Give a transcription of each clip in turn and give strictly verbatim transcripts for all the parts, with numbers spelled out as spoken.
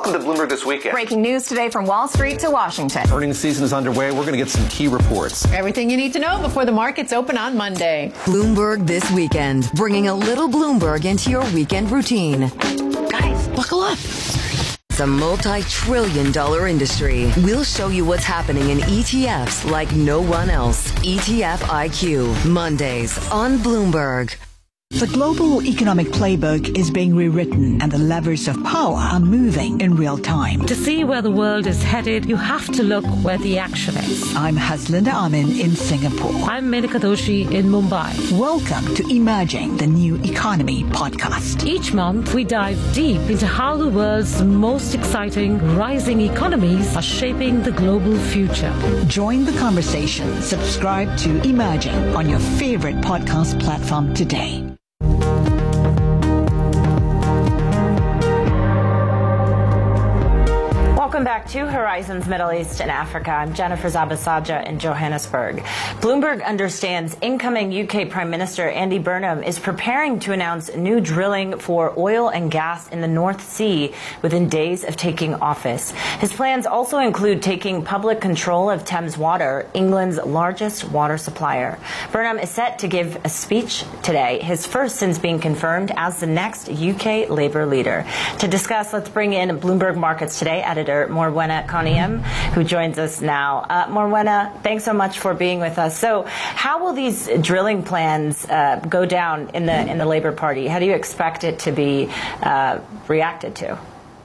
Welcome to Bloomberg This Weekend. Breaking news today from Wall Street to Washington. Earnings season is underway. We're going to get some key reports. Everything you need to know before the markets open on Monday. Bloomberg This Weekend, bringing a little Bloomberg into your weekend routine. Guys, buckle up. It's a multi-trillion dollar industry. We'll show you what's happening in E T Fs like no one else. E T F I Q, Mondays on Bloomberg. The global economic playbook is being rewritten and the levers of power are moving in real time. To see where the world is headed, you have to look where the action is. I'm Haslinda Amin in Singapore. I'm Menika Doshi in Mumbai. Welcome to Emerging the New Economy podcast. Each month, we dive deep into how the world's most exciting rising economies are shaping the global future. Join the conversation. Subscribe to Emerging on your favorite podcast platform today. Welcome back to Horizons Middle East and Africa. I'm Jennifer Zabasaja in Johannesburg. Bloomberg understands incoming U K Prime Minister Andy Burnham is preparing to announce new drilling for oil and gas in the North Sea within days of taking office. His plans also include taking public control of Thames Water, England's largest water supplier. Burnham is set to give a speech today, his first since being confirmed as the next U K Labour leader. To discuss, let's bring in Bloomberg Markets Today editor Morwenna Koniem, who joins us now. Uh, Morwenna, thanks so much for being with us. So, how will these drilling plans uh, go down in the in the Labour Party? How do you expect it to be uh, reacted to?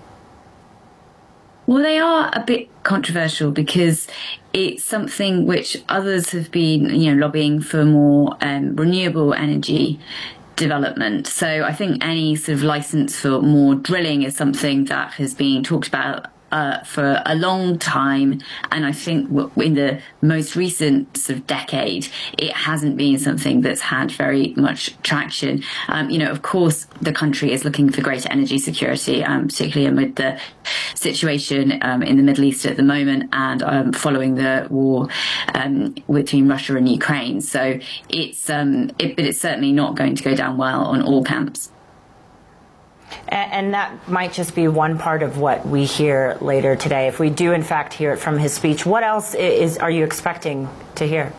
Well, they are a bit controversial because it's something which others have been, you know, lobbying for more um, renewable energy development. So I think any sort of license for more drilling is something that has been talked about Uh, for a long time, and I think in the most recent sort of decade, it hasn't been something that's had very much traction. Um, you know, of course, the country is looking for greater energy security, um, particularly amid the situation um, in the Middle East at the moment, and um, following the war um, between Russia and Ukraine. So it's, um, it, but it's certainly not going to go down well on all camps. And that might just be one part of what we hear later today. If we do, in fact, hear it from his speech, what else is are you expecting to hear?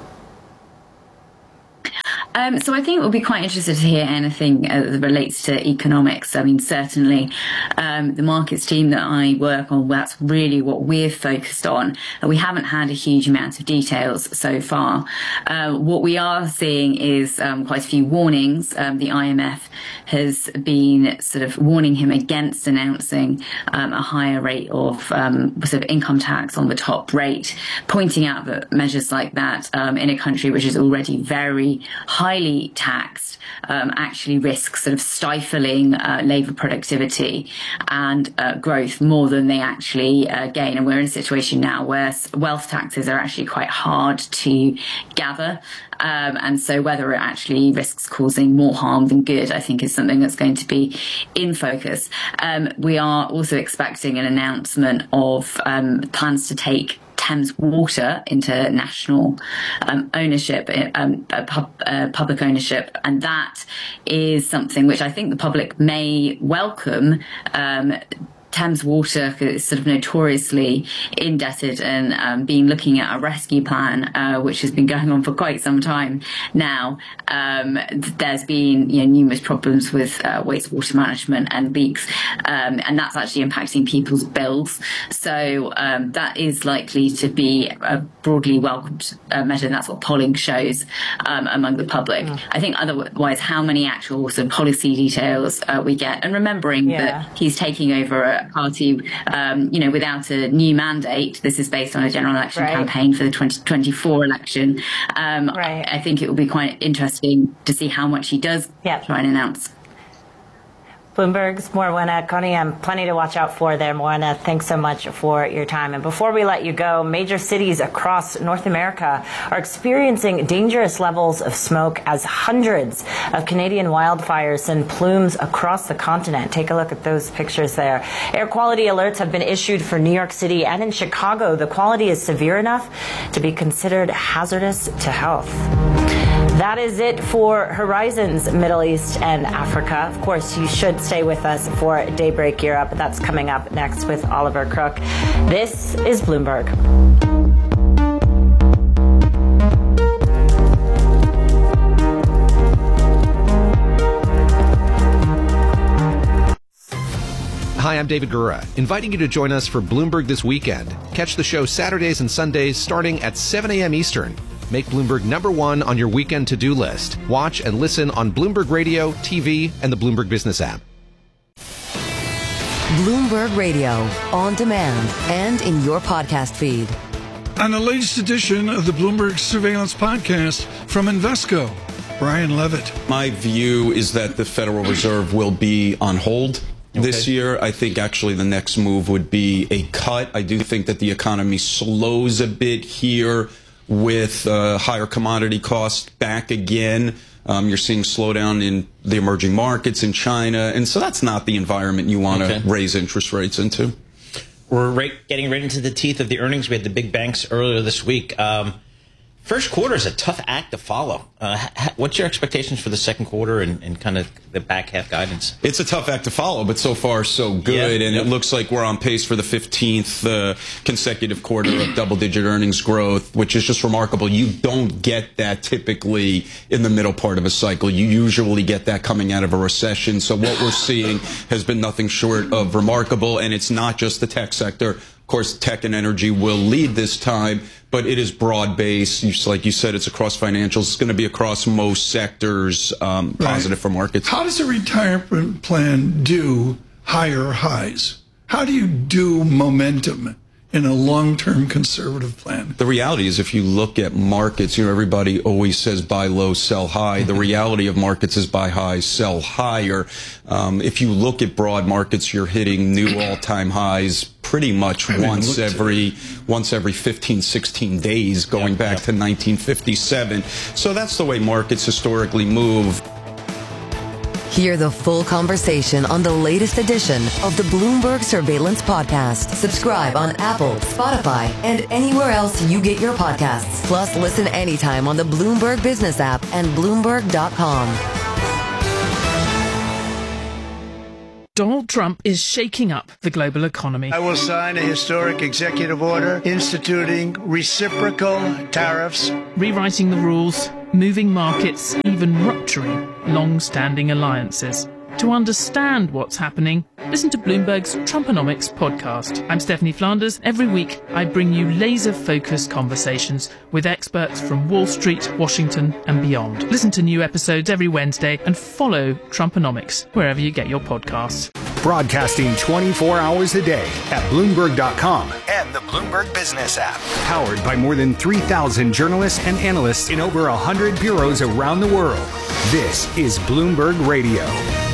Um, so I think we'll be quite interested to hear anything uh, that relates to economics. I mean, certainly um, the markets team that I work on, that's really what we're focused on. Uh, we haven't had a huge amount of details so far. Uh, what we are seeing is um, quite a few warnings. Um, the I M F has been sort of warning him against announcing um, a higher rate of um, sort of income tax on the top rate, pointing out that measures like that um, in a country which is already very highly taxed um, actually risks sort of stifling uh, labour productivity and uh, growth more than they actually uh, gain. And we're in a situation now where wealth taxes are actually quite hard to gather. Um, and so whether it actually risks causing more harm than good, I think, is something that's going to be in focus. Um, we are also expecting an announcement of um, plans to take Thames Water into national um, ownership, um, uh, pub, uh, public ownership, and that is something which I think the public may welcome. Um, Thames Water is sort of notoriously indebted and um, been looking at a rescue plan, uh, which has been going on for quite some time now. Um, there's been you know, numerous problems with uh, wastewater management and leaks, um, and that's actually impacting people's bills. So um, that is likely to be a broadly welcomed uh, measure, and that's what polling shows um, among the public. Mm. I think otherwise, how many actual sort of policy details uh, we get, and remembering yeah. that he's taking over a party, um, you know, without a new mandate. This is based on a general election right. campaign for the twenty twenty-four election. Um, right. I, I think it will be quite interesting to see how much he does yep. try and announce. Bloomberg's Morwenna Koniem, plenty to watch out for there, Morwenna. Thanks so much for your time. And before we let you go, major cities across North America are experiencing dangerous levels of smoke as hundreds of Canadian wildfires send plumes across the continent. Take a look at those pictures there. Air quality alerts have been issued for New York City and in Chicago. The quality is severe enough to be considered hazardous to health. That is it for Horizons Middle East and Africa. Of course, you should stay with us for Daybreak Europe. That's coming up next with Oliver Crook. This is Bloomberg. Hi, I'm David Gura, inviting you to join us for Bloomberg This Weekend. Catch the show Saturdays and Sundays starting at seven a.m. Eastern. Make Bloomberg number one on your weekend to-do list. Watch and listen on Bloomberg Radio, T V, and the Bloomberg Business app. Bloomberg Radio, on demand and in your podcast feed. On the latest edition of the Bloomberg Surveillance Podcast from Invesco, Brian Levitt. My view is that the Federal Reserve will be on hold this okay. year. I think actually the next move would be a cut. I do think that the economy slows a bit here with uh, higher commodity costs back again. Um, you're seeing slowdown in the emerging markets in China. And so that's not the environment you want to okay. raise interest rates into. We're right, getting right into the teeth of the earnings. We had the big banks earlier this week. Um, First quarter is a tough act to follow. Uh, ha- what's your expectations for the second quarter and, and kind of the back half guidance? It's a tough act to follow, but so far so good. Yeah, and yep. it looks like we're on pace for the fifteenth uh, consecutive quarter of double-digit earnings growth, which is just remarkable. You don't get that typically in the middle part of a cycle. You usually get that coming out of a recession. So what we're seeing has been nothing short of remarkable, and it's not just the tech sector. Of course, tech and energy will lead this time, but it is broad-based. Like you said, it's across financials. It's going to be across most sectors, um, right. positive for markets. How does a retirement plan do higher highs? How do you do momentum in a long-term conservative plan? The reality is if you look at markets, you know, everybody always says buy low, sell high. Mm-hmm. The reality of markets is buy high, sell higher. Um, if you look at broad markets, you're hitting new all-time highs pretty much once every once every fifteen, sixteen days going yep, back yep. to nineteen fifty-seven. So that's the way markets historically move. Hear the full conversation on the latest edition of the Bloomberg Surveillance Podcast. Subscribe on Apple, Spotify, and anywhere else you get your podcasts. Plus, listen anytime on the Bloomberg Business app and Bloomberg dot com. Donald Trump is shaking up the global economy. I will sign a historic executive order instituting reciprocal tariffs, rewriting the rules, moving markets, even rupturing long-standing alliances. To understand what's happening, listen to Bloomberg's Trumponomics podcast. I'm Stephanie Flanders. Every week, I bring you laser-focused conversations with experts from Wall Street, Washington, and beyond. Listen to new episodes every Wednesday and follow Trumponomics wherever you get your podcasts. Broadcasting twenty-four hours a day at Bloomberg dot com and the Bloomberg Business app. Powered by more than three thousand journalists and analysts in over one hundred bureaus around the world. This is Bloomberg Radio.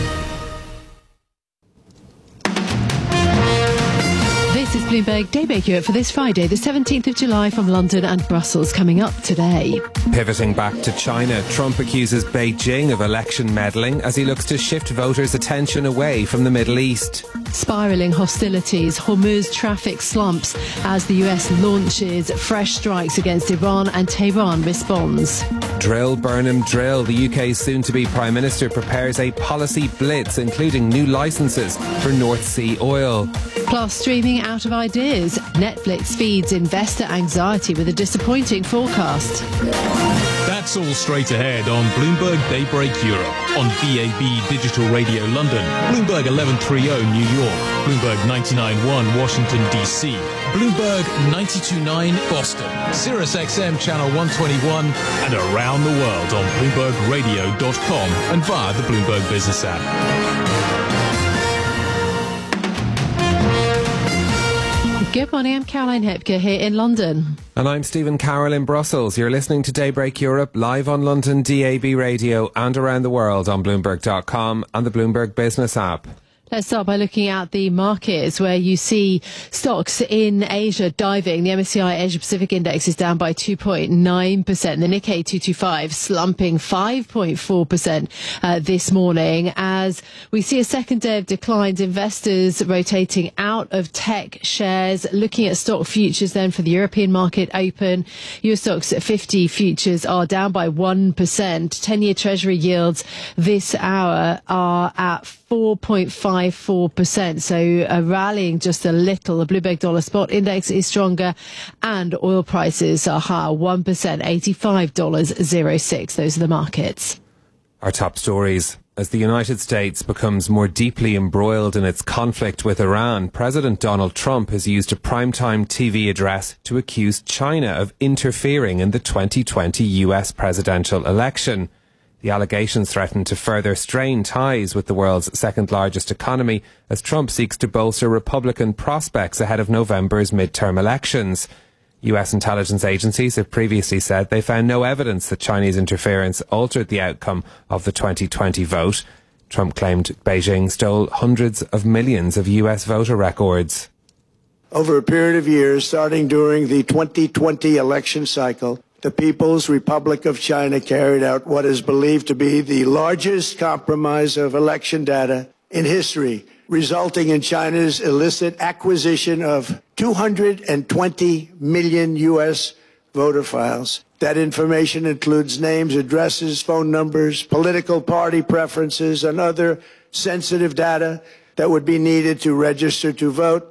This is Bloomberg Daybreak Europe for this Friday, the seventeenth of July, from London and Brussels. Coming up today. Pivoting back to China, Trump accuses Beijing of election meddling as he looks to shift voters' attention away from the Middle East. Spiralling hostilities, Hormuz traffic slumps as the U S launches fresh strikes against Iran and Tehran responds. Drill, Burnham, drill. The U K's soon-to-be Prime Minister prepares a policy blitz, including new licences for North Sea oil. Plus, streaming out of ideas. Netflix feeds investor anxiety with a disappointing forecast. That's all straight ahead on Bloomberg Daybreak Europe, on B A B Digital Radio London, Bloomberg eleven thirty New York, Bloomberg ninety-nine point one Washington, D C, Bloomberg ninety-two point nine Boston, Sirius X M Channel one twenty-one, and around the world on Bloomberg Radio dot com and via the Bloomberg Business app. Good morning, I'm Caroline Hepker here in London. And I'm Stephen Carroll in Brussels. You're listening to Daybreak Europe live on London D A B Radio and around the world on Bloomberg dot com and the Bloomberg Business app. Let's start by looking at the markets, where you see stocks in Asia diving. The M S C I Asia Pacific Index is down by two point nine percent. The Nikkei two twenty-five slumping five point four percent uh, this morning, as we see a second day of declines. Investors rotating out out of tech shares. Looking at stock futures then for the European market open, U S stocks fifty futures are down by one percent. ten-year Treasury yields this hour are at four point five four percent, so uh, rallying just a little. The Bloomberg Dollar Spot Index is stronger, and oil prices are higher, one percent, eighty-five dollars oh six. Those are the markets. Our top stories. As the United States becomes more deeply embroiled in its conflict with Iran, President Donald Trump has used a primetime T V address to accuse China of interfering in the twenty twenty U S presidential election. The allegations threaten to further strain ties with the world's second largest economy as Trump seeks to bolster Republican prospects ahead of November's midterm elections. U S intelligence agencies have previously said they found no evidence that Chinese interference altered the outcome of the twenty twenty vote. Trump claimed Beijing stole hundreds of millions of U S voter records. Over a period of years, starting during the twenty twenty election cycle, the People's Republic of China carried out what is believed to be the largest compromise of election data in history, resulting in China's illicit acquisition of two hundred twenty million U S voter files. That information includes names, addresses, phone numbers, political party preferences, and other sensitive data that would be needed to register to vote.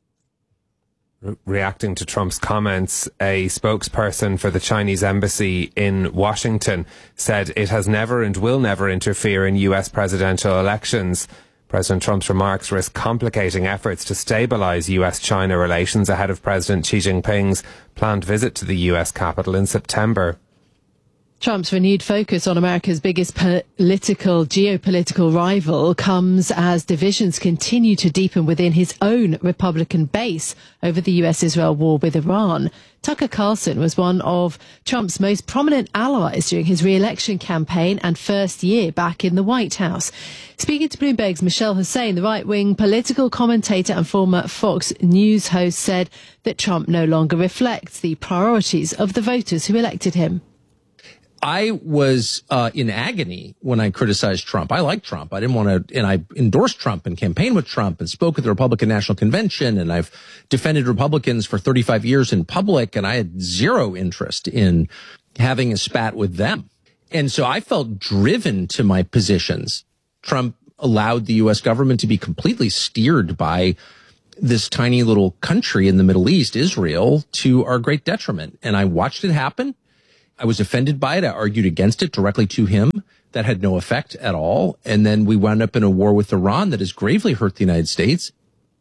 Reacting to Trump's comments, a spokesperson for the Chinese embassy in Washington said it has never and will never interfere in U S presidential elections. President Trump's remarks risk complicating efforts to stabilise U S-China relations ahead of President Xi Jinping's planned visit to the U S capital in September. Trump's renewed focus on America's biggest political, geopolitical rival comes as divisions continue to deepen within his own Republican base over the U S-Israel war with Iran. Tucker Carlson was one of Trump's most prominent allies during his re-election campaign and first year back in the White House. Speaking to Bloomberg's Michelle Hussein, the right-wing political commentator and former Fox News host said that Trump no longer reflects the priorities of the voters who elected him. I was uh, in agony when I criticized Trump. I like Trump. I didn't want to, and I endorsed Trump and campaigned with Trump and spoke at the Republican National Convention, and I've defended Republicans for thirty-five years in public, and I had zero interest in having a spat with them. And so I felt driven to my positions. Trump allowed the U S government to be completely steered by this tiny little country in the Middle East, Israel, to our great detriment. And I watched it happen. I was offended by it. I argued against it directly to him. That had no effect at all. And then we wound up in a war with Iran that has gravely hurt the United States.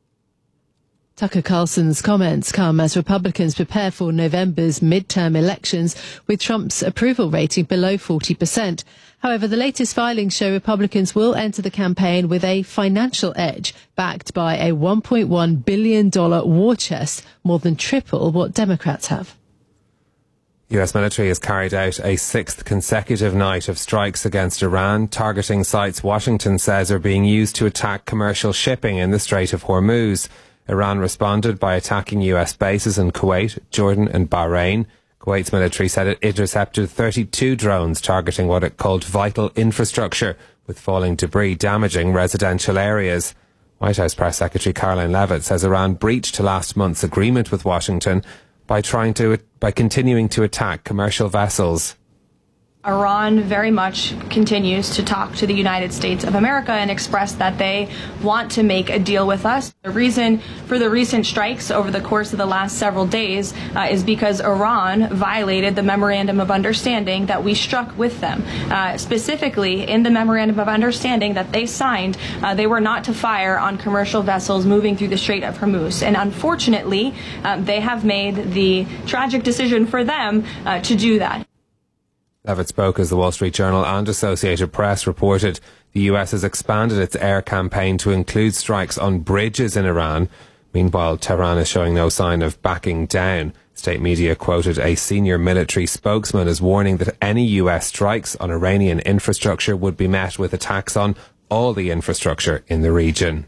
Tucker Carlson's comments come as Republicans prepare for November's midterm elections with Trump's approval rating below forty percent. However, the latest filings show Republicans will enter the campaign with a financial edge, backed by a one point one billion dollars war chest, more than triple what Democrats have. U S military has carried out a sixth consecutive night of strikes against Iran, targeting sites Washington says are being used to attack commercial shipping in the Strait of Hormuz. Iran responded by attacking U S bases in Kuwait, Jordan and Bahrain. Kuwait's military said it intercepted thirty-two drones targeting what it called vital infrastructure, with falling debris damaging residential areas. White House Press Secretary Caroline Leavitt says Iran breached last month's agreement with Washington by trying to by continuing to attack commercial vessels. Iran very much continues to talk to the United States of America and express that they want to make a deal with us. The reason for the recent strikes over the course of the last several days uh, is because Iran violated the Memorandum of Understanding that we struck with them. Uh, specifically, in the Memorandum of Understanding that they signed, uh, they were not to fire on commercial vessels moving through the Strait of Hormuz. And unfortunately, um, they have made the tragic decision for them uh, to do that. Leavitt spoke as the Wall Street Journal and Associated Press reported the U S has expanded its air campaign to include strikes on bridges in Iran. Meanwhile, Tehran is showing no sign of backing down. State media quoted a senior military spokesman as warning that any U S strikes on Iranian infrastructure would be met with attacks on all the infrastructure in the region.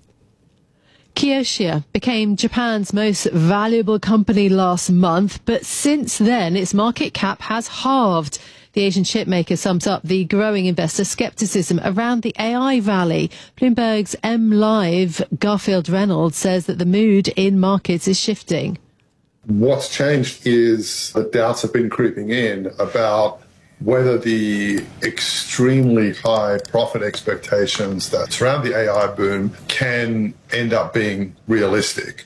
Kioxia became Japan's most valuable company last month, but since then its market cap has halved. The Asian chip maker sums up the growing investor scepticism around the A I rally. Bloomberg's M Live Garfield Reynolds says that the mood in markets is shifting. What's changed is the doubts have been creeping in about whether the extremely high profit expectations that surround the A I boom can end up being realistic.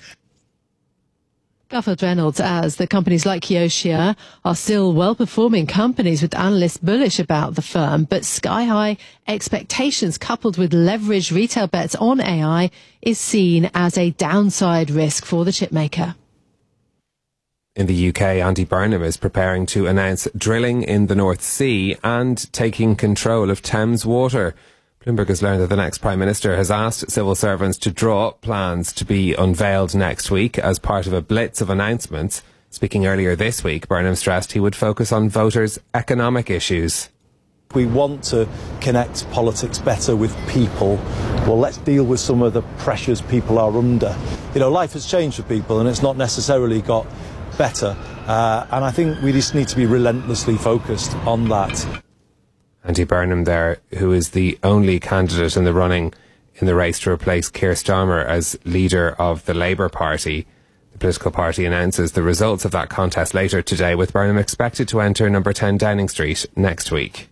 Garfield Reynolds adds that companies like Kioxia are still well-performing companies with analysts bullish about the firm, but sky-high expectations coupled with leveraged retail bets on A I is seen as a downside risk for the chipmaker. In the U K, Andy Burnham is preparing to announce drilling in the North Sea and taking control of Thames Water. Bloomberg has learned that the next Prime Minister has asked civil servants to draw up plans to be unveiled next week as part of a blitz of announcements. Speaking earlier this week, Burnham stressed he would focus on voters' economic issues. We want to connect politics better with people. Well, let's deal with some of the pressures people are under. You know, life has changed for people and it's not necessarily got better, uh, and I think we just need to be relentlessly focused on that. Andy Burnham there, who is the only candidate in the running in the race to replace Keir Starmer as leader of the Labour Party. The political party announces the results of that contest later today, with Burnham expected to enter number ten Downing Street next week.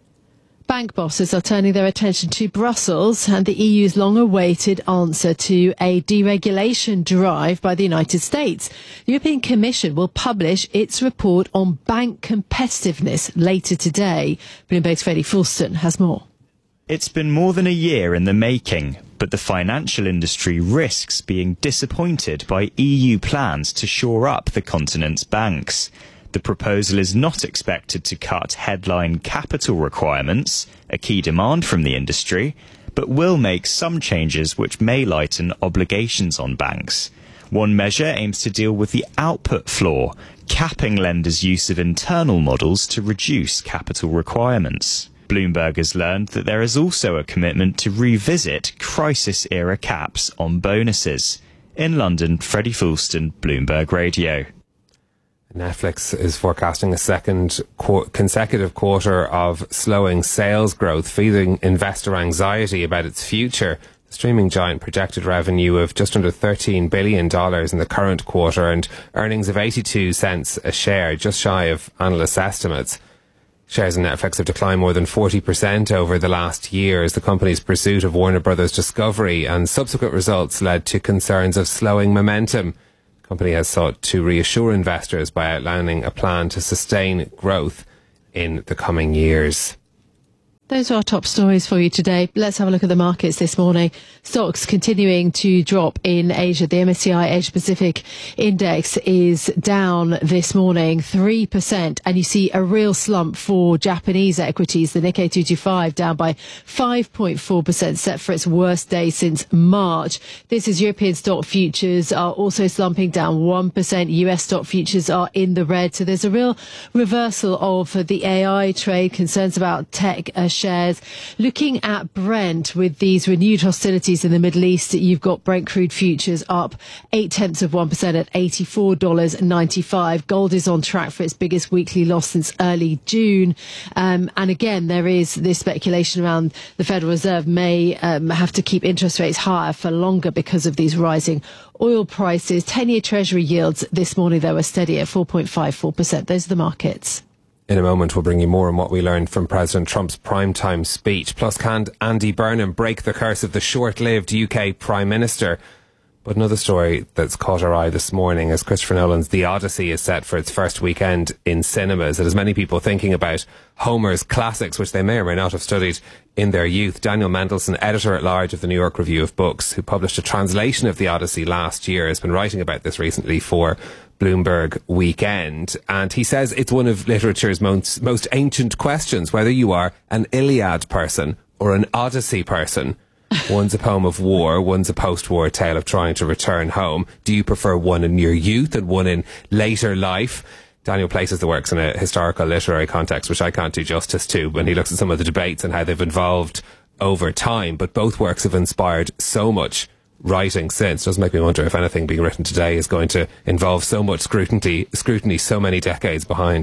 Bank bosses are turning their attention to Brussels and the E U's long-awaited answer to a deregulation drive by the United States. The European Commission will publish its report on bank competitiveness later today. Bloomberg's Freddie Fulston has more. It's been more than a year in the making, but the financial industry risks being disappointed by E U plans to shore up the continent's banks. The proposal is not expected to cut headline capital requirements, a key demand from the industry, but will make some changes which may lighten obligations on banks. One measure aims to deal with the output floor, capping lenders' use of internal models to reduce capital requirements. Bloomberg has learned that there is also a commitment to revisit crisis-era caps on bonuses. In London, Freddie Fulston, Bloomberg Radio. Netflix is forecasting a second qu- consecutive quarter of slowing sales growth, feeding investor anxiety about its future. The streaming giant projected revenue of just under thirteen billion dollars in the current quarter and earnings of eighty-two cents a share, just shy of analysts' estimates. Shares in Netflix have declined more than forty percent over the last year as the company's pursuit of Warner Brothers Discovery and subsequent results led to concerns of slowing momentum. The company has sought to reassure investors by outlining a plan to sustain growth in the coming years. Those are our top stories for you today. Let's have a look at the markets this morning. Stocks continuing to drop in Asia. The M S C I Asia Pacific Index is down this morning three percent, and you see a real slump for Japanese equities. The Nikkei two twenty-five down by five point four percent, set for its worst day since March. This is European stock futures are also slumping down one percent. U S stock futures are in the red. So there's a real reversal of the A I trade, concerns about tech uh, shares. Looking at Brent, with these renewed hostilities in the Middle East, you've got Brent crude futures up eight tenths of one percent at eighty-four dollars and ninety-five. Gold is on track for its biggest weekly loss since early June. Um, and again, there is this speculation around the Federal Reserve may um, have to keep interest rates higher for longer because of these rising oil prices. ten-year Treasury yields this morning, though, are steady at four point five four percent. Those are the markets. In a moment, we'll bring you more on what we learned from President Trump's primetime speech. Plus, can Andy Burnham break the curse of the short-lived U K Prime Minister? But another story that's caught our eye this morning is Christopher Nolan's The Odyssey is set for its first weekend in cinemas. It has many people thinking about Homer's classics, which they may or may not have studied in their youth. Daniel Mendelsohn, editor-at-large of the New York Review of Books, who published a translation of The Odyssey last year, has been writing about this recently for Bloomberg Weekend, and he says it's one of literature's most, most ancient questions, whether you are an Iliad person or an Odyssey person. One's a poem of war, one's a post-war tale of trying to return home. Do you prefer one in your youth and one in later life? Daniel places the works in a historical literary context, which I can't do justice to, when he looks at some of the debates and how they've evolved over time. But both works have inspired so much writing since. Does make me wonder if anything being written today is going to involve so much scrutiny, scrutiny so many decades behind.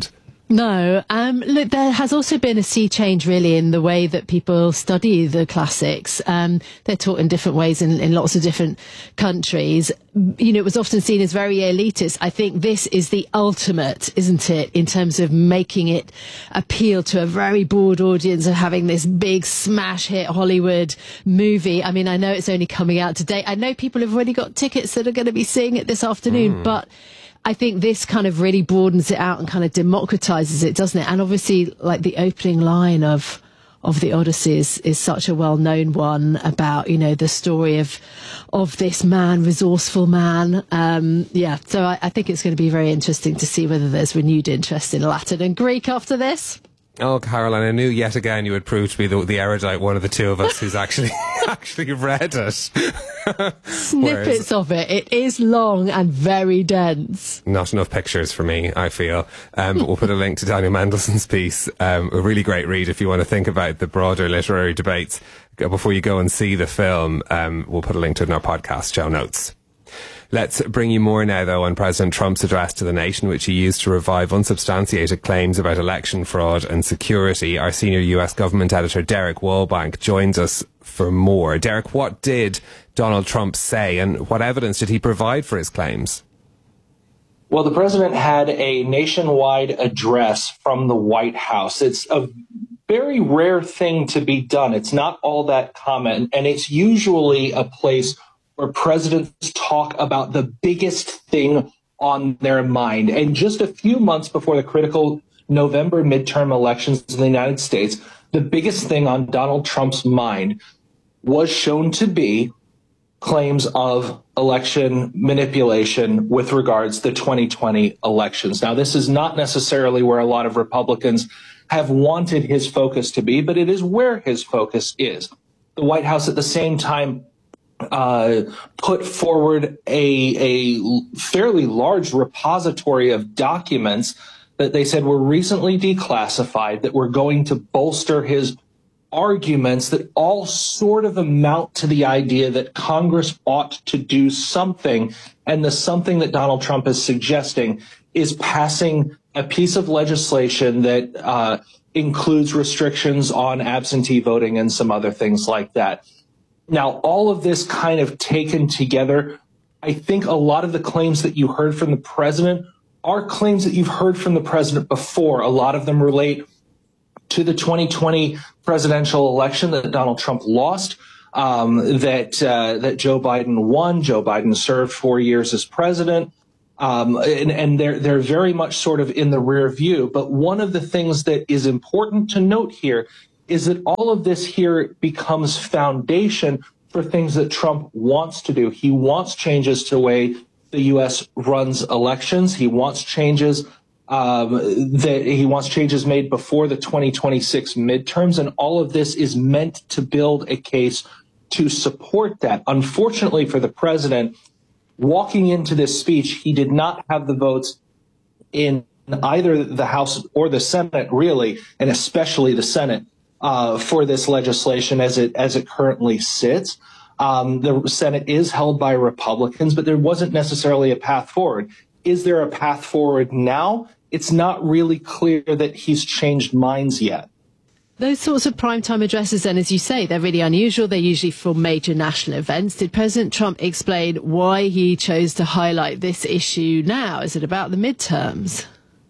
No. Um, look, there has also been a sea change, really, in the way that people study the classics. Um, they're taught in different ways in, in lots of different countries. You know, it was often seen as very elitist. I think this is the ultimate, isn't it, in terms of making it appeal to a very broad audience, of having this big smash hit Hollywood movie. I mean, I know it's only coming out today. I know people have already got tickets that are going to be seeing it this afternoon, mm. but I think this kind of really broadens it out and kind of democratizes it, doesn't it? And obviously, like, the opening line of of the Odyssey is, is such a well-known one about, you know, the story of of this man, resourceful man. Um, yeah, so I, I think it's going to be very interesting to see whether there's renewed interest in Latin and Greek after this. Oh, Caroline, I knew yet again you would prove to be the, the erudite one of the two of us who's actually actually read it. Snippets Whereas, of it. It is long and very dense. Not enough pictures for me, I feel. Um, but we'll put a link to Daniel Mendelssohn's piece. Um, a really great read if you want to think about the broader literary debates before you go and see the film. Um, we'll put a link to it in our podcast show notes. Let's bring you more now, though, on President Trump's address to the nation, which he used to revive unsubstantiated claims about election fraud and security. Our senior U S government editor, Derek Wallbank, joins us for more. Derek, what did Donald Trump say, and what evidence did he provide for his claims? Well, the president had a nationwide address from the White House. It's a very rare thing to be done. It's not all that common, and it's usually a place where presidents talk about the biggest thing on their mind. And just a few months before the critical November midterm elections in the United States, the biggest thing on Donald Trump's mind was shown to be claims of election manipulation with regards to the twenty twenty elections. Now, this is not necessarily where a lot of Republicans have wanted his focus to be, but it is where his focus is. The White House at the same time uh, put forward a, a fairly large repository of documents that they said were recently declassified that were going to bolster his arguments that all sort of amount to the idea that Congress ought to do something. And the something that Donald Trump is suggesting is passing a piece of legislation that uh, includes restrictions on absentee voting and some other things like that. Now, all of this kind of taken together, I think a lot of the claims that you heard from the president are claims that you've heard from the president before. A lot of them relate to the twenty twenty presidential election that Donald Trump lost, um, that uh, that Joe Biden won. Joe Biden served four years as president, um, and, and they're they're very much sort of in the rear view. But one of the things that is important to note here is that all of this here becomes foundation for things that Trump wants to do. He wants changes to the way the U S runs elections. He wants changes um, that he wants changes made before the twenty twenty-six midterms. And all of this is meant to build a case to support that. Unfortunately for the president, walking into this speech, he did not have the votes in either the House or the Senate, really, and especially the Senate, uh, for this legislation as it as it currently sits. Um, the Senate is held by Republicans, but there wasn't necessarily a path forward. Is there a path forward now? It's not really clear that he's changed minds yet. Those sorts of primetime addresses, then, as you say, they're really unusual. They're usually for major national events. Did President Trump explain why he chose to highlight this issue now? Is it about the midterms?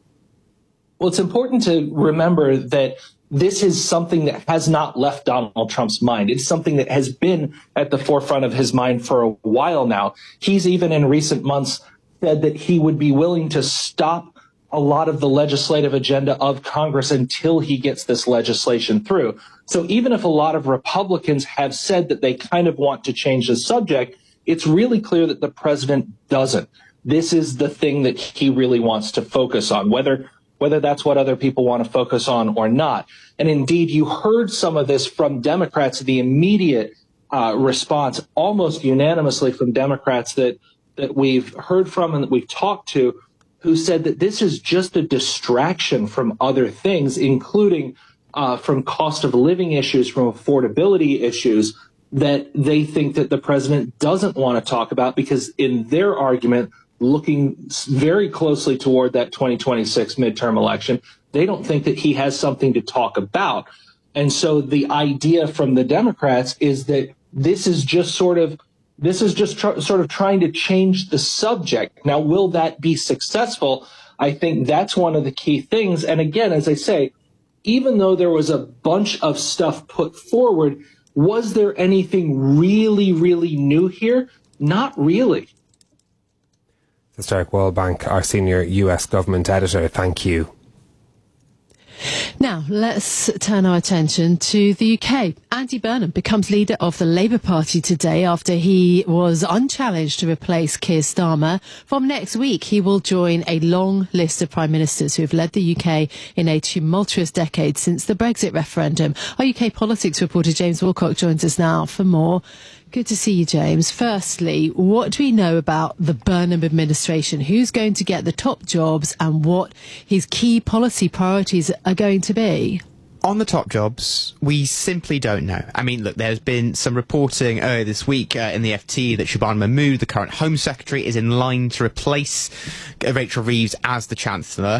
Well, it's important to remember that this is something that has not left Donald Trump's mind. It's something that has been at the forefront of his mind for a while now. He's even in recent months said that he would be willing to stop a lot of the legislative agenda of Congress until he gets this legislation through. So even if a lot of Republicans have said that they kind of want to change the subject, it's really clear that the president doesn't. This is the thing that he really wants to focus on, whether whether that's what other people want to focus on or not. And indeed, you heard some of this from Democrats, the immediate uh, response, almost unanimously from Democrats that, that we've heard from and that we've talked to, who said that this is just a distraction from other things, including uh, from cost of living issues, from affordability issues, that they think that the president doesn't want to talk about because in their argument, looking very closely toward that twenty twenty-six midterm election, They don't think that he has something to talk about. And so the idea from the Democrats is that this is just sort of this is just tr- sort of trying to change the subject. Now, will that be successful? I think that's one of the key things. And again, as I say, even though there was a bunch of stuff put forward, was there anything really, really new here? Not really. That's Derek Wallbank, our senior U S government editor. Thank you. Now, let's turn our attention to the U K. Andy Burnham becomes leader of the Labour Party today after he was unchallenged to replace Keir Starmer. From next week, he will join a long list of prime ministers who have led the U K in a tumultuous decade since the Brexit referendum. Our U K politics reporter James Wilcock joins us now for more. Good to see you, James. Firstly, what do we know about the Burnham administration? Who's going to get the top jobs and what his key policy priorities are going to be? On the top jobs, we simply don't know. I mean, look, there's been some reporting earlier this week uh, in the F T that Shabana Mahmood, the current Home Secretary, is in line to replace uh, Rachel Reeves as the Chancellor.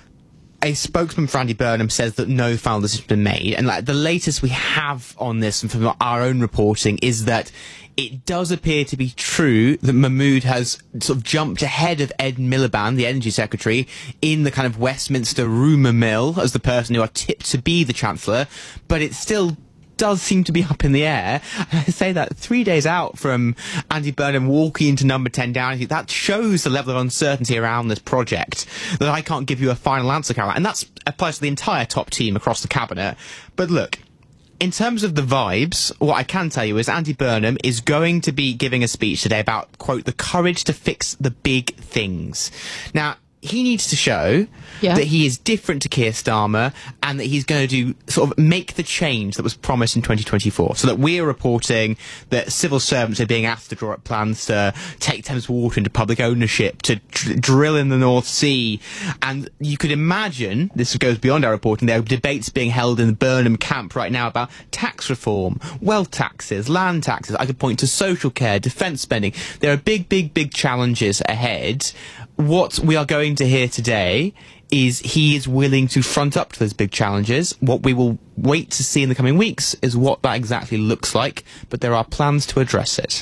A spokesman for Andy Burnham says that no final decision has been made. And like the latest we have on this and from our own reporting is that it does appear to be true that Mahmood has sort of jumped ahead of Ed Miliband, the Energy Secretary, in the kind of Westminster rumour mill as the person who are tipped to be the Chancellor. But it still does seem to be up in the air. And I say that three days out from Andy Burnham walking into number ten Downing Street, that shows the level of uncertainty around this project, that I can't give you a final answer, Caroline. And that applies to the entire top team across the cabinet. But look, in terms of the vibes, what I can tell you is Andy Burnham is going to be giving a speech today about, quote, the courage to fix the big things. Now, he needs to show yeah. that he is different to Keir Starmer and that he's going to do sort of make the change that was promised in twenty twenty-four. So that we're reporting that civil servants are being asked to draw up plans to take Thames Water into public ownership, to dr- drill in the North Sea. And you could imagine, this goes beyond our reporting, there are debates being held in the Burnham camp right now about tax reform, wealth taxes, land taxes. I could point to social care, defence spending. There are big, big, big challenges ahead. What we are going to hear today is he is willing to front up to those big challenges. What we will wait to see in the coming weeks is what that exactly looks like, but there are plans to address it.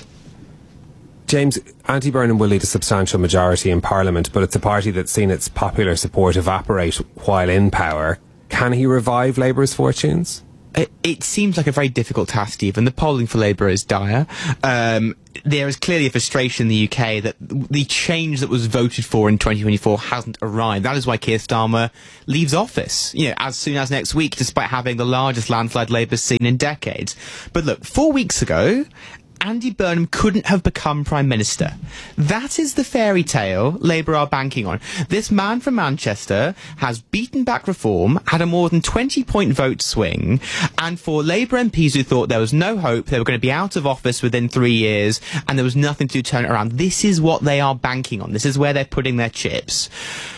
James, Andy Burnham will lead a substantial majority in Parliament, but it's a party that's seen its popular support evaporate while in power. Can he revive Labour's fortunes? It, it seems like a very difficult task, Stephen. The polling for Labour is dire. Um, there is clearly a frustration in the U K that the change that was voted for in twenty twenty-four hasn't arrived. That is why Keir Starmer leaves office, you know, as soon as next week, despite having the largest landslide Labour's seen in decades. But look, four weeks ago, Andy Burnham couldn't have become Prime Minister. That is the fairy tale Labour are banking on. This man from Manchester has beaten back reform, had a more than twenty point vote swing, and for Labour M Ps who thought there was no hope, they were going to be out of office within three years, and there was nothing to turn it around, this is what they are banking on. This is where they're putting their chips.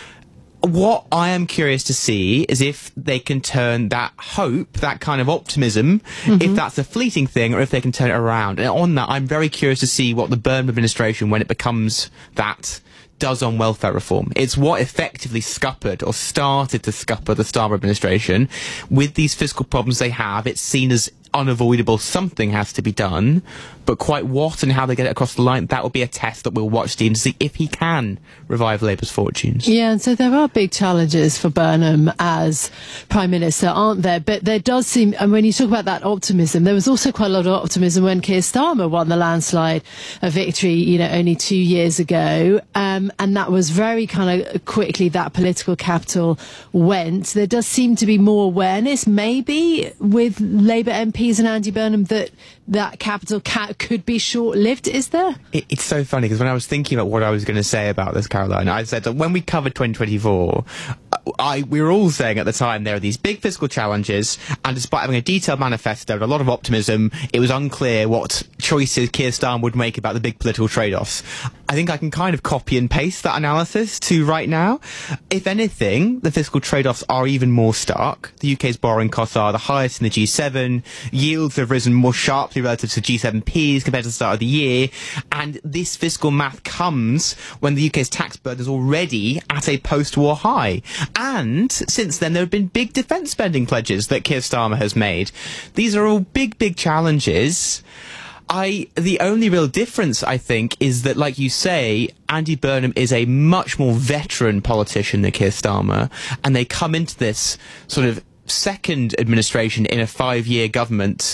What I am curious to see is if they can turn that hope, that kind of optimism, mm-hmm. if that's a fleeting thing or if they can turn it around. And on that, I'm very curious to see what the Burnham administration, when it becomes that, does on welfare reform. It's what effectively scuppered or started to scupper the Starmer administration. With these fiscal problems they have, it's seen as unavoidable. Something has to be done, but quite what and how they get it across the line, that will be a test that we'll watch Steve to see if he can revive Labour's fortunes. Yeah, and so there are big challenges for Burnham as Prime Minister, aren't there? But there does seem, and when you talk about that optimism, there was also quite a lot of optimism when Keir Starmer won the landslide a victory, you know, only two years ago. Um, and that was very kind of quickly that political capital went. There does seem to be more awareness, maybe, with Labour M Ps and Andy Burnham that that capital ca- could be short-lived, is there? It, it's so funny, because when I was thinking about what I was going to say about this, Caroline, I said that when we covered twenty twenty-four, I, we were all saying at the time there are these big fiscal challenges, and despite having a detailed manifesto and a lot of optimism, it was unclear what choices Keir Starmer would make about the big political trade-offs. I think I can kind of copy and paste that analysis to right now. If anything, the fiscal trade-offs are even more stark. The U K's borrowing costs are the highest in the G seven. Yields have risen more sharply relative to G seven Ps compared to the start of the year. And this fiscal math comes when the U K's tax burden is already at a post-war high. And since then, there have been big defence spending pledges that Keir Starmer has made. These are all big, big challenges. I, the only real difference, I think, is that, like you say, Andy Burnham is a much more veteran politician than Keir Starmer, and they come into this sort of second administration in a five-year government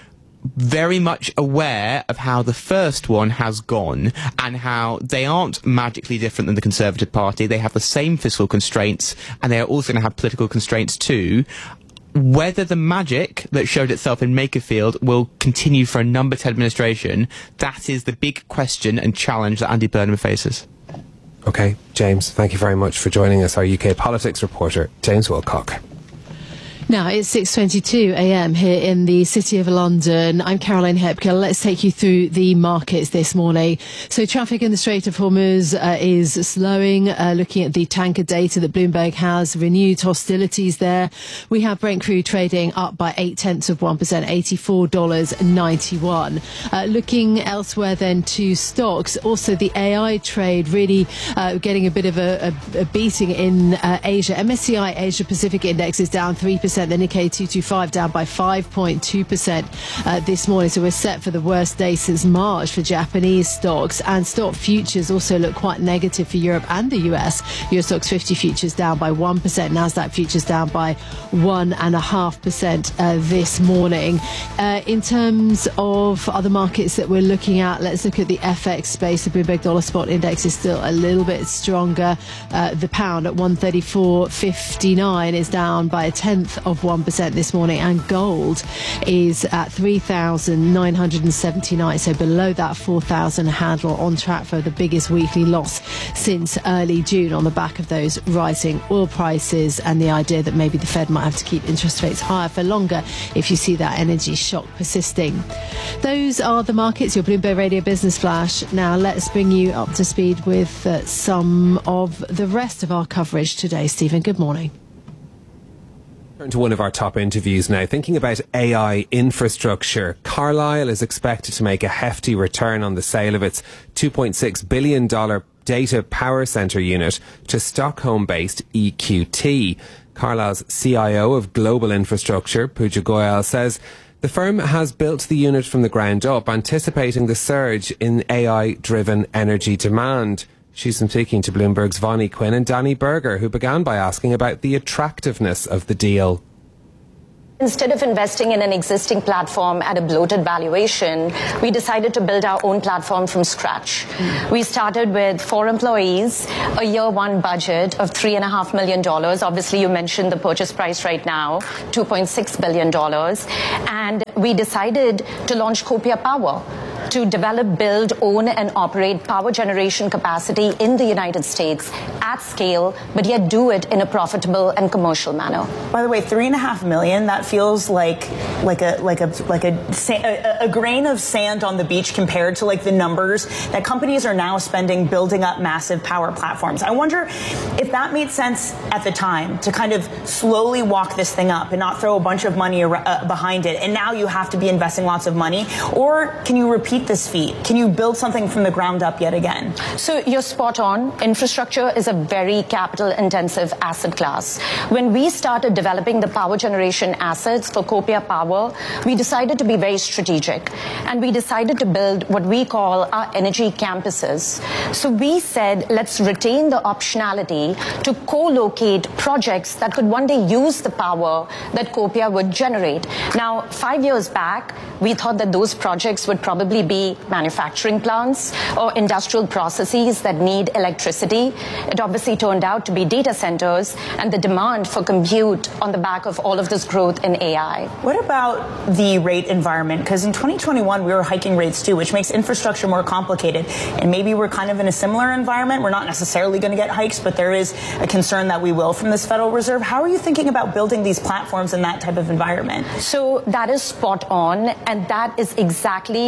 very much aware of how the first one has gone and how they aren't magically different than the Conservative Party. They have the same fiscal constraints, and they are also going to have political constraints too. Whether the magic that showed itself in Makerfield will continue for a number ten administration, that is the big question and challenge that Andy Burnham faces. OK, James, thank you very much for joining us, our U K politics reporter, James Wilcock. Now, it's six twenty-two a m here in the City of London. I'm Caroline Hepker. Let's take you through the markets this morning. So traffic in the Strait of Hormuz uh, is slowing. Uh, looking at the tanker data that Bloomberg has, renewed hostilities there. We have Brent crude trading up by eight tenths of one percent, eighty-four dollars ninety-one. Uh, looking elsewhere then to stocks, also the A I trade really uh, getting a bit of a, a, a beating in uh, Asia. M S C I Asia Pacific Index is down three percent. The Nikkei two twenty-five down by five point two percent uh, this morning. So we're set for the worst day since March for Japanese stocks. And stock futures also look quite negative for Europe and the U S. Eurostoxx fifty futures down by one percent. Nasdaq futures down by one point five percent uh, this morning. Uh, in terms of other markets that we're looking at, let's look at the F X space. The Bloomberg Dollar Spot Index is still a little bit stronger. Uh, the pound at one thirty-four fifty-nine is down by a tenth of one percent this morning, and gold is at three thousand nine hundred seventy-nine, so below that four thousand handle, on track for the biggest weekly loss since early June on the back of those rising oil prices and the idea that maybe the Fed might have to keep interest rates higher for longer if you see that energy shock persisting. Those are the markets, your Bloomberg Radio Business Flash. Now let's bring you up to speed with uh, some of the rest of our coverage today. Stephen, good morning. Turn to one of our top interviews now. Thinking about A I infrastructure, Carlyle is expected to make a hefty return on the sale of its two point six billion dollars data power centre unit to Stockholm-based E Q T. Carlyle's C I O of Global Infrastructure, Pooja Goyal, says the firm has built the unit from the ground up, anticipating the surge in A I-driven energy demand. She's been speaking to Bloomberg's Vonnie Quinn and Danny Berger, who began by asking about the attractiveness of the deal. Instead of investing in an existing platform at a bloated valuation, we decided to build our own platform from scratch. Mm. We started with four employees, a year one budget of three and a half million dollars. Obviously, you mentioned the purchase price right now, two point six billion dollars. And we decided to launch Copia Power, to develop, build, own, and operate power generation capacity in the United States at scale, but yet do it in a profitable and commercial manner. By the way, three and a half million, that feels like like a like a like a, a a grain of sand on the beach compared to like the numbers that companies are now spending building up massive power platforms. I wonder if that made sense at the time to kind of slowly walk this thing up and not throw a bunch of money uh, behind it, and now you have to be investing lots of money, or can you repeat this feat? Can you build something from the ground up yet again? So you're spot on. Infrastructure is a very capital intensive asset class. When we started developing the power generation assets for Copia Power, we decided to be very strategic, and we decided to build what we call our energy campuses. So we said, let's retain the optionality to co-locate projects that could one day use the power that Copia would generate. Now, five years back, we thought that those projects would probably be manufacturing plants or industrial processes that need electricity. It obviously turned out to be data centers and the demand for compute on the back of all of this growth in A I. What about the rate environment? Because in twenty twenty-one, we were hiking rates too, which makes infrastructure more complicated. And maybe we're kind of in a similar environment. We're not necessarily going to get hikes, but there is a concern that we will from this Federal Reserve. How are you thinking about building these platforms in that type of environment? So that is spot on, and that is exactly what we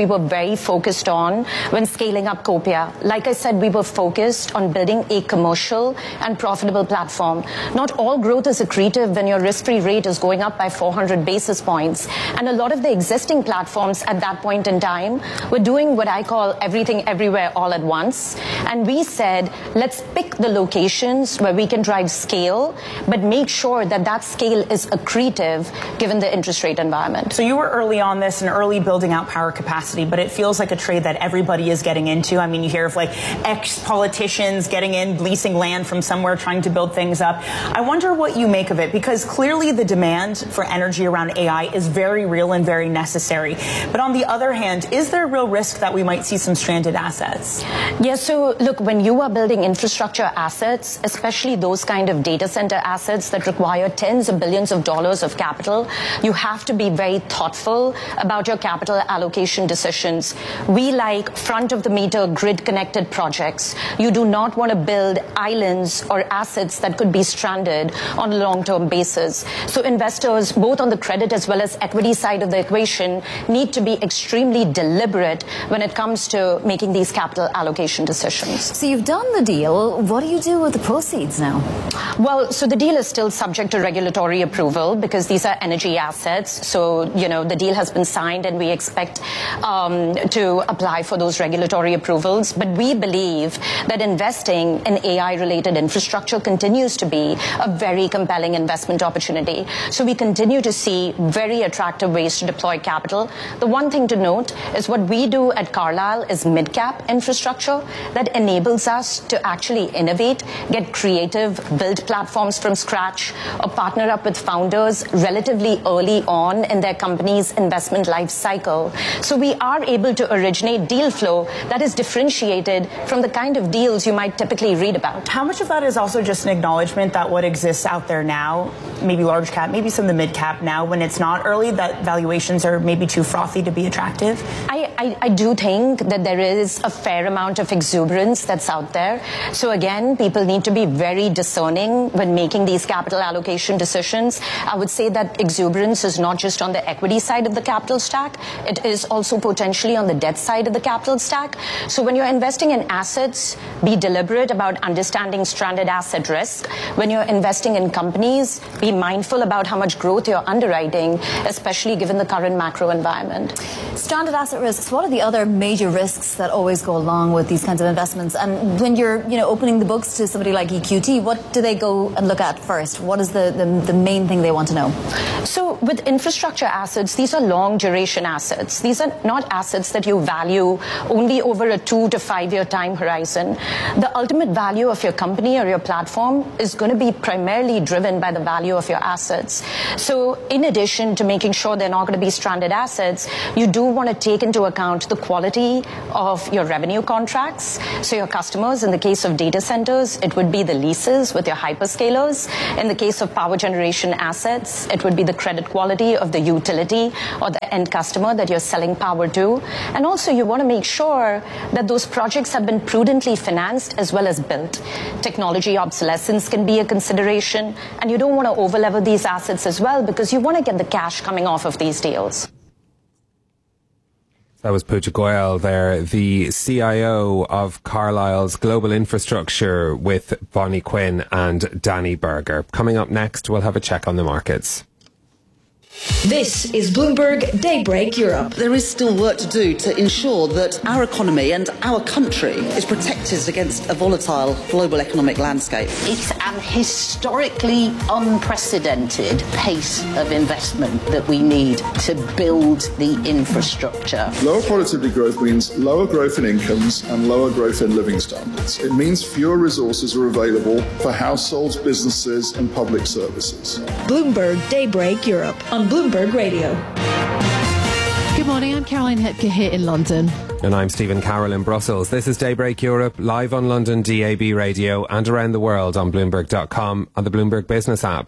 were very focused on when scaling up Copia. Like I said, we were focused on building a commercial and profitable platform. Not all growth is accretive when your risk-free rate is going up by four hundred basis points. And a lot of the existing platforms at that point in time were doing what I call everything everywhere all at once. And we said, let's pick the locations where we can drive scale, but make sure that that scale is accretive given the interest rate environment. So you were early on this and early building out power capacity, but it feels like a trade that everybody is getting into. I mean, you hear of like ex-politicians getting in, leasing land from somewhere, trying to build things up. I wonder what you make of it, because clearly the demand for energy around A I is very real and very necessary. But on the other hand, is there a real risk that we might see some stranded assets? Yeah, so look, when you are building infrastructure assets, especially those kind of data center assets that require tens of billions of dollars of capital, you have to be very thoughtful about your capital allocation decisions. We like front-of-the-meter grid-connected projects. You do not want to build islands or assets that could be stranded on a long-term basis. So investors, both on the credit as well as equity side of the equation, need to be extremely deliberate when it comes to making these capital allocation decisions. So you've done the deal. What do you do with the proceeds now? Well, so the deal is still subject to regulatory approval because these are energy assets. So, you know, the deal has been signed and we expect um, to apply for those regulatory approvals. But we believe that investing in A I-related infrastructure continues to be a very compelling investment opportunity. So we continue to see very attractive ways to deploy capital. The one thing to note is what we do at Carlyle is mid-cap infrastructure that enables us to actually innovate, get creative, build platforms from scratch, or partner up with founders relatively early on in their company's investment life cycle. So we are able to originate deal flow that is differentiated from the kind of deals you might typically read about. How much of that is also just an acknowledgement that what exists out there now, maybe large cap, maybe some of the mid cap now, when it's not early, that valuations are maybe too frothy to be attractive? I, I, I do think that there is a fair amount of exuberance that's out there. So again, people need to be very discerning when making these capital allocation decisions. I would say that exuberance is not just on the equity side of the capital stack, it is also potentially on the debt side of the capital stack. So when you're investing in assets, be deliberate about understanding stranded asset risk. When you're investing in companies, be mindful about how much growth you're underwriting, especially given the current macro environment. Stranded asset risks, what are the other major risks that always go along with these kinds of investments? And when you're, you know, opening the books to somebody like E Q T, what do they go and look at first? What is the, the, the main thing they want to know? So with infrastructure assets, these are long duration assets. These are not assets that you value only over a two to five year time horizon. The ultimate value of your company or your platform is going to be primarily driven by the value of your assets. So in addition to making sure they're not going to be stranded assets, you do want to take into account the quality of your revenue contracts. So your customers, in the case of data centers, it would be the leases with your hyperscalers. In the case of power generation assets, it would be the credit quality of the utility or the end customer that you're selling power to. And also you want to make sure that those projects have been prudently financed as well as built. Technology obsolescence can be a consideration, and you don't want to overlever these assets as well because you want to get the cash coming off of these deals. That was Pooja Goyal there, the C I O of Carlyle's Global Infrastructure, with Bonnie Quinn and Danny Berger. Coming up next, we'll have a check on the markets. This is Bloomberg Daybreak Europe. There is still work to do to ensure that our economy and our country is protected against a volatile global economic landscape. It's an historically unprecedented pace of investment that we need to build the infrastructure. Lower productivity growth means lower growth in incomes and lower growth in living standards. It means fewer resources are available for households, businesses and public services. Bloomberg Daybreak Europe on Bloomberg Radio. Good morning, I'm Caroline Hepker here in London. And I'm Stephen Carroll in Brussels. This is Daybreak Europe, live on London D A B radio and around the world on Bloomberg dot com, on the Bloomberg Business app.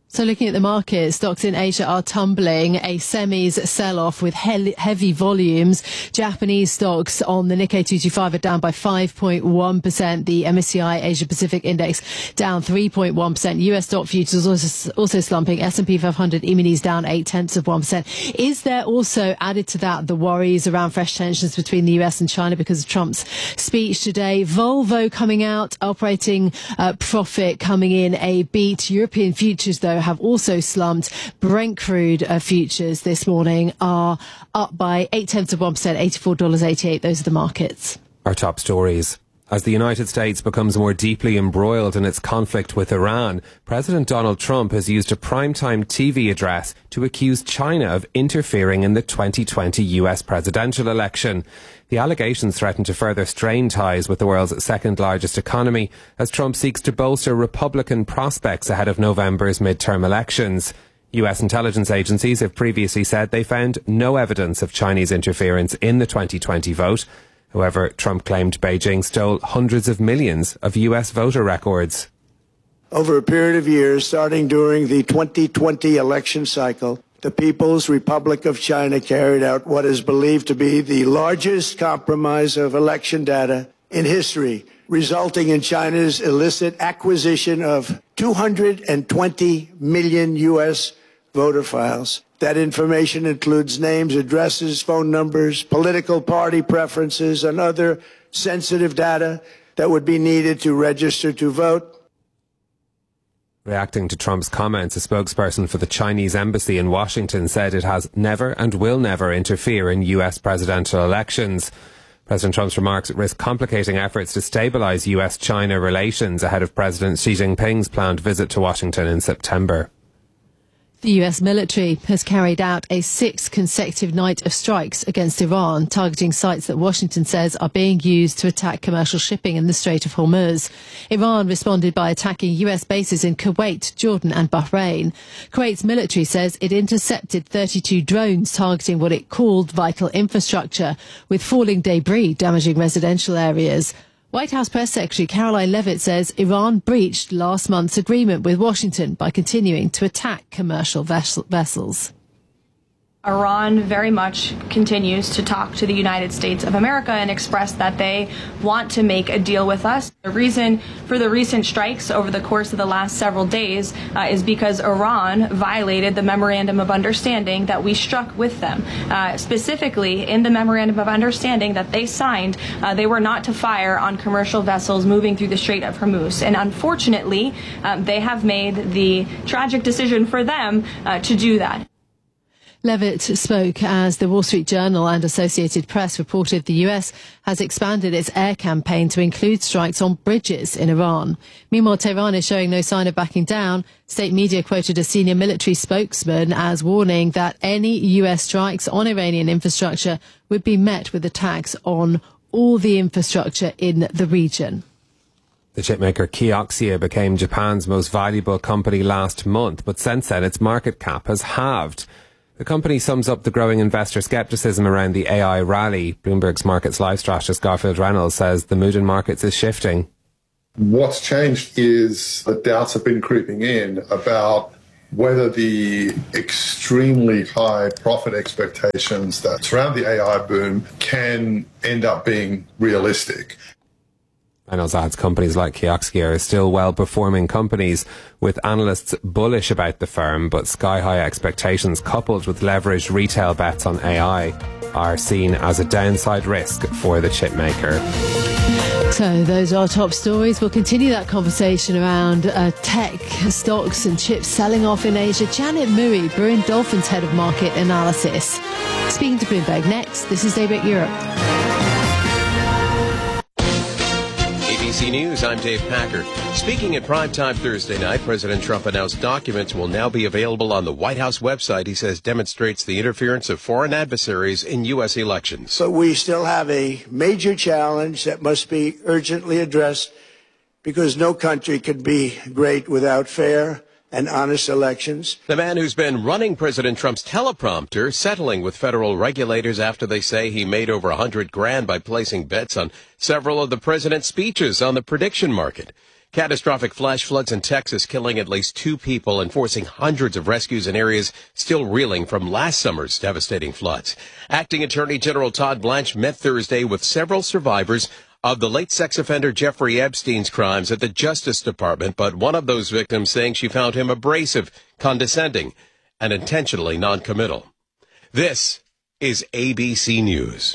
So looking at the market, stocks in Asia are tumbling, a semis sell-off with he- heavy volumes. Japanese stocks on the Nikkei two twenty-five are down by five point one percent. The M S C I Asia Pacific Index down three point one percent. U S stock futures also, also slumping. S and P five hundred E-minis down eight tenths of one percent. Is there also, added to that, the worries around fresh tensions between the U S and China because of Trump's speech today? Volvo coming out, operating uh, profit coming in a beat. European futures, though, have also slumped. Brent crude uh, futures this morning are up by eight tenths of one percent, eighty-four dollars and eighty-eight cents. Those are the markets. Our top stories. As the United States becomes more deeply embroiled in its conflict with Iran, President Donald Trump has used a primetime T V address to accuse China of interfering in the twenty twenty U S presidential election. The allegations threaten to further strain ties with the world's second largest economy as Trump seeks to bolster Republican prospects ahead of November's midterm elections. U S intelligence agencies have previously said they found no evidence of Chinese interference in the twenty twenty vote. However, Trump claimed Beijing stole hundreds of millions of U S voter records. Over a period of years, starting during the twenty twenty election cycle, the People's Republic of China carried out what is believed to be the largest compromise of election data in history, resulting in China's illicit acquisition of two hundred twenty million U S voter files. That information includes names, addresses, phone numbers, political party preferences, and other sensitive data that would be needed to register to vote. Reacting to Trump's comments, a spokesperson for the Chinese embassy in Washington said it has never and will never interfere in U S presidential elections. President Trump's remarks risk complicating efforts to stabilize U S China relations ahead of President Xi Jinping's planned visit to Washington in September. The U S military has carried out a sixth consecutive night of strikes against Iran, targeting sites that Washington says are being used to attack commercial shipping in the Strait of Hormuz. Iran responded by attacking U S bases in Kuwait, Jordan and Bahrain. Kuwait's military says it intercepted thirty-two drones targeting what it called vital infrastructure, with falling debris damaging residential areas. White House Press Secretary Caroline Leavitt says Iran breached last month's agreement with Washington by continuing to attack commercial vessel- vessels. Iran very much continues to talk to the United States of America and express that they want to make a deal with us. The reason for the recent strikes over the course of the last several days uh, is because Iran violated the Memorandum of Understanding that we struck with them. Uh, specifically, in the Memorandum of Understanding that they signed, uh, they were not to fire on commercial vessels moving through the Strait of Hormuz. And unfortunately, um, they have made the tragic decision for them uh, to do that. Leavitt spoke as the Wall Street Journal and Associated Press reported the U S has expanded its air campaign to include strikes on bridges in Iran. Meanwhile, Tehran is showing no sign of backing down. State media quoted a senior military spokesman as warning that any U S strikes on Iranian infrastructure would be met with attacks on all the infrastructure in the region. The chipmaker Kioxia became Japan's most valuable company last month, but since then its market cap has halved. The company sums up the growing investor scepticism around the A I rally. Bloomberg's markets live strategist Garfield Reynolds says the mood in markets is shifting. What's changed is the doubts have been creeping in about whether the extremely high profit expectations that surround the A I boom can end up being realistic. Reynolds adds companies like Kioxia are still well-performing companies, with analysts bullish about the firm, but sky-high expectations coupled with leveraged retail bets on A I are seen as a downside risk for the chipmaker. So those are our top stories. We'll continue that conversation around uh, tech stocks and chips selling off in Asia. Janet Murray, Brewin Dolphins Head of Market Analysis, speaking to Bloomberg next. This is Daybreak Europe. A B C News, I'm Dave Packer. Speaking at primetime Thursday night, President Trump announced documents will now be available on the White House website, he says demonstrates the interference of foreign adversaries in U S elections. But we still have a major challenge that must be urgently addressed because no country can be great without fair and honest elections. The man who's been running President Trump's teleprompter, settling with federal regulators after they say he made over a hundred grand by placing bets on several of the president's speeches on the prediction market. Catastrophic flash floods in Texas killing at least two people and forcing hundreds of rescues in areas still reeling from last summer's devastating floods. Acting Attorney General Todd Blanche met Thursday with several survivors of the late sex offender Jeffrey Epstein's crimes at the Justice Department, but one of those victims saying she found him abrasive, condescending, and intentionally noncommittal. This is A B C News.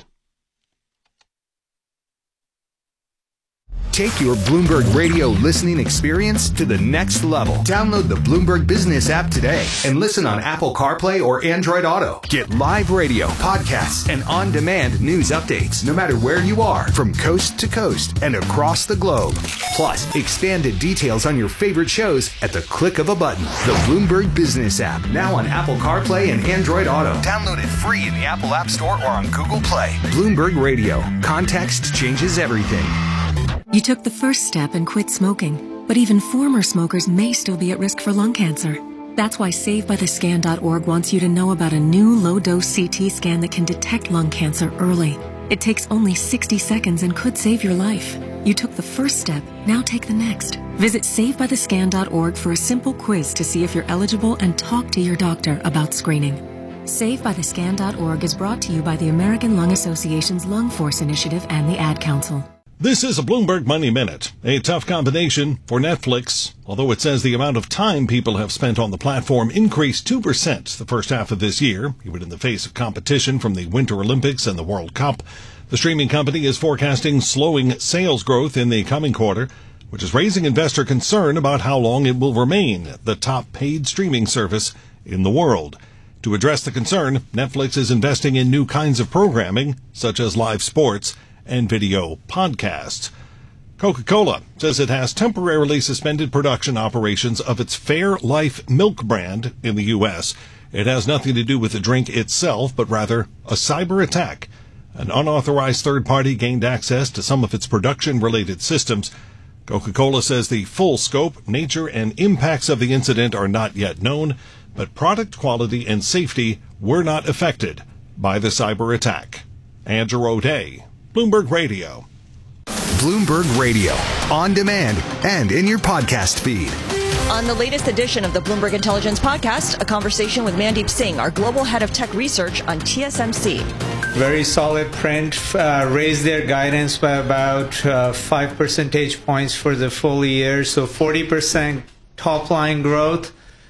Take your Bloomberg Radio listening experience to the next level. Download the Bloomberg Business app today and listen on Apple CarPlay or Android Auto. Get live radio, podcasts, and on-demand news updates no matter where you are, from coast to coast and across the globe. Plus, expanded details on your favorite shows at the click of a button. The Bloomberg Business app, now on Apple CarPlay and Android Auto. Download it free in the Apple App Store or on Google Play. Bloomberg Radio. Context changes everything. You took the first step and quit smoking, but even former smokers may still be at risk for lung cancer. That's why Save By The Scan dot org wants you to know about a new low-dose C T scan that can detect lung cancer early. It takes only sixty seconds and could save your life. You took the first step, now take the next. Visit Save By The Scan dot org for a simple quiz to see if you're eligible and talk to your doctor about screening. Save By The Scan dot org is brought to you by the American Lung Association's Lung Force Initiative and the Ad Council. This is a Bloomberg Money Minute, a tough combination for Netflix. Although it says the amount of time people have spent on the platform increased two percent the first half of this year, even in the face of competition from the Winter Olympics and the World Cup. The streaming company is forecasting slowing sales growth in the coming quarter, which is raising investor concern about how long it will remain the top paid streaming service in the world. To address the concern, Netflix is investing in new kinds of programming, such as live sports and video podcasts. Coca-Cola says it has temporarily suspended production operations of its Fairlife milk brand in the U S. It has nothing to do with the drink itself, but rather a cyber attack. An unauthorized third party gained access to some of its production-related systems. Coca-Cola says the full scope, nature, and impacts of the incident are not yet known, but product quality and safety were not affected by the cyber attack. Andrew O'Day, Bloomberg Radio. Bloomberg Radio, on demand and in your podcast feed. On the latest edition of the Bloomberg Intelligence Podcast, a conversation with Mandeep Singh, our global head of tech research on T S M C. Very solid print, uh, raised their guidance by about uh, five percentage points for the full year, so forty percent top line growth.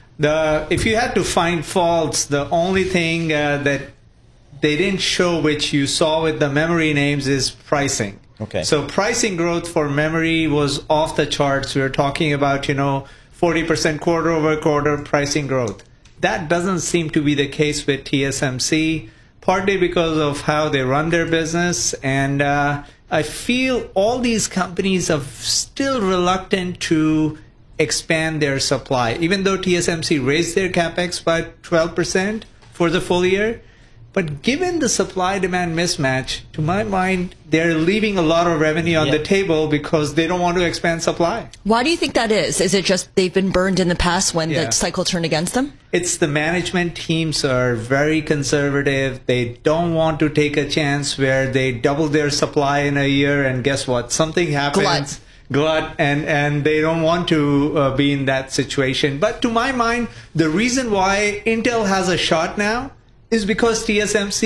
The if you had to find faults, the only thing uh, that they didn't show, which you saw with the memory names, is pricing. Okay. So pricing growth for memory was off the charts. We were talking about, you know, forty percent quarter over quarter pricing growth. That doesn't seem to be the case with T S M C, partly because of how they run their business. And uh, I feel all these companies are still reluctant to expand their supply, even though T S M C raised their capex by twelve percent for the full year. But given the supply-demand mismatch, to my mind, they're leaving a lot of revenue on yeah. the table because they don't want to expand supply. Why do you think that is? Is it just they've been burned in the past when yeah. the cycle turned against them? It's the management teams are very conservative. They don't want to take a chance where they double their supply in a year, and guess what? Something happens. Glut. Glut, and, and they don't want to uh, be in that situation. But to my mind, the reason why Intel has a shot now is because T S M C